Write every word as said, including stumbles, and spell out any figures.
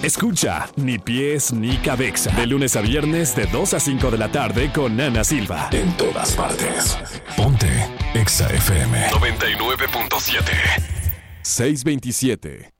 Escucha Ni Pies Ni Cabeza. De lunes a viernes de dos a cinco de la tarde con Ana Silva. En todas partes. Ponte Exa F M noventa y nueve punto siete. seiscientos veintisiete.